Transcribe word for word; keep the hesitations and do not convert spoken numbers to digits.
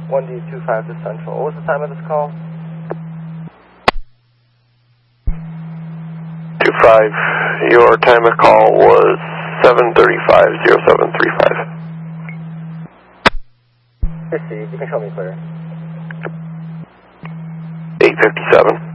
one D two five to Central. What was the time of this call? two five, your time of call was seven thirty-five oh seven three five. Received. You can show me clear. eight fifty-seven.